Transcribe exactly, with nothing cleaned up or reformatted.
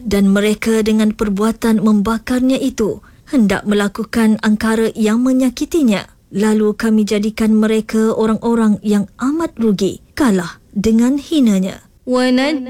dan mereka dengan perbuatan membakarnya itu hendak melakukan angkara yang menyakitinya. Lalu kami jadikan mereka orang-orang yang amat rugi, kalah dengan hinanya.